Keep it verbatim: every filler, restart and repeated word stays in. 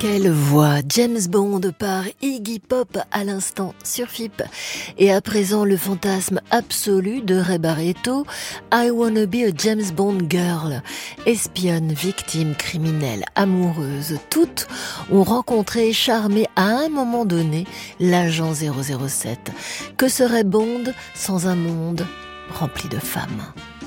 Quelle voix! James Bond par Iggy Pop à l'instant sur F I P. Et à présent, le fantasme absolu de Ray Barretto, I Wanna Be a James Bond Girl. Espionne, victime, criminelle, amoureuse, toutes ont rencontré et charmé à un moment donné l'agent zéro zéro sept. Que serait Bond sans un monde rempli de femmes?